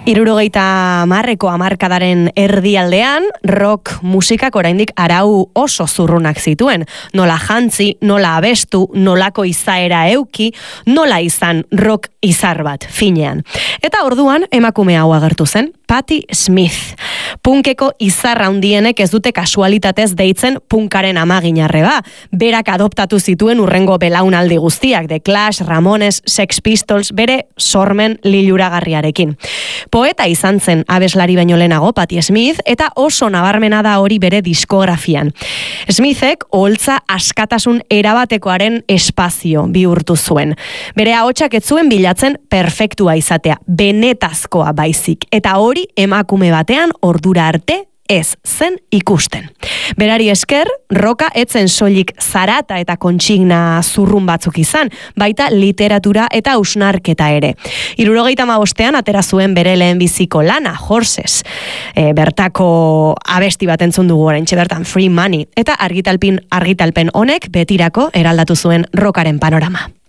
70ko hamarkadaren erdialdean, rock musikak oraindik arau oso zurrunak zituen. Nola jantzi, nola abestu, nolako izaera euki, nola izan rock izar bat, finean. Eta orduan emakume hau agertu zen, Patti Smith. Punkeko izarra handienek ez dute kasualitatez deitzen punkaren amaginarre ba. Berak adoptatu zituen urrengo belaunaldi guztiak, The Clash, Ramones, Sex Pistols, bere sormen liluragarriarekin. Poeta izan zen abeslari baino lehenago Patti Smith, eta oso nabarmena da hori bere diskografian. Smithek oholtza askatasun erabatekoaren espazio bihurtu zuen. Bere ahotsak ez zuen bilatzen perfektua izatea, benetazkoa baizik, eta hori emakume batean ordura arte ez zen ikusten. Berari esker, roka etzen soilik zarata eta kontsigna zurrun batzuk izan, baita literatura eta hausnarketa ere. 75ean atera zuen bere lehenbiziko lana, Horses. Bertako abesti bat entzun dugu oraintxe bertan, Free Money, eta argitalpen honek betirako eraldatu zuen rokaren panorama.